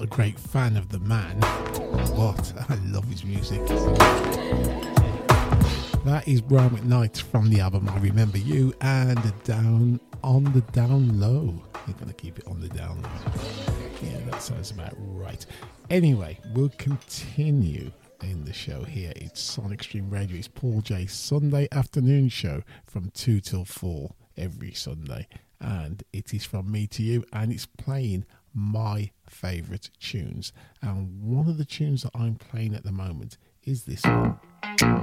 a great fan of the man, but I love his music. That is Brian McKnight from the album I Remember You, and Down on the Down Low. You're going to keep it on the down low. Yeah, that sounds about right. Anyway, we'll continue in the show here. It's Sonic Stream Radio. It's Paul J Sunday afternoon show from 2 till 4 every Sunday. And it is from me to you, and it's playing my favourite tunes. And one of the tunes that I'm playing at the moment is this one.